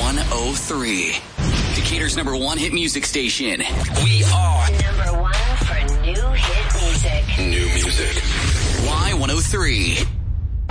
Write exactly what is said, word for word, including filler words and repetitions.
one oh three. Decatur's number one hit music station. We are number one for new hit music. New music. Y one oh three.